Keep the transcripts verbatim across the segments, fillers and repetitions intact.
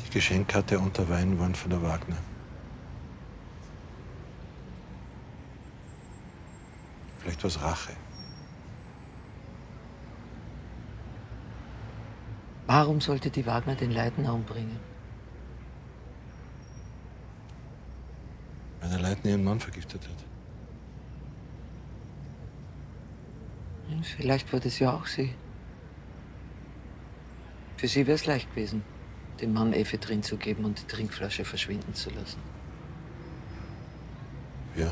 Die Geschenkkarte und der Wein waren von der Wagner. Vielleicht war es Rache. Warum sollte die Wagner den Leitner umbringen? Weil der Leitner ihren Mann vergiftet hat. Hm, vielleicht war das ja auch sie. Für sie wäre es leicht gewesen, dem Mann Ephedrin zu geben und die Trinkflasche verschwinden zu lassen. Ja.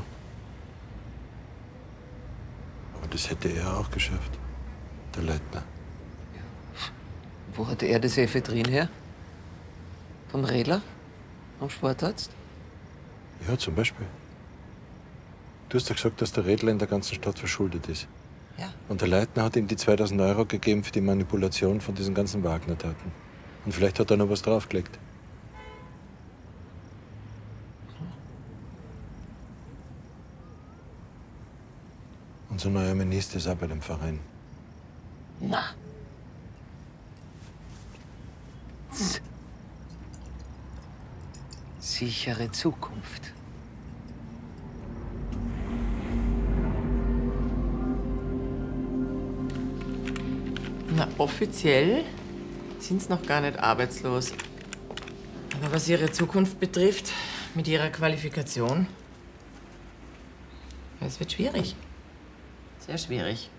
Aber das hätte er auch geschafft, der Leitner. Wo hat er das Ephedrin her? Vom Redler? Vom Sportarzt? Ja, zum Beispiel. Du hast ja gesagt, dass der Redler in der ganzen Stadt verschuldet ist. Ja. Und der Leitner hat ihm die zweitausend Euro gegeben für die Manipulation von diesen ganzen Wagner-Taten. Und vielleicht hat er noch was draufgelegt. Unser neuer Minister ist auch bei dem Verein. Na. Sichere Zukunft. Na, offiziell sind sie noch gar nicht arbeitslos. Aber was ihre Zukunft betrifft, mit ihrer Qualifikation, es wird schwierig. Sehr schwierig.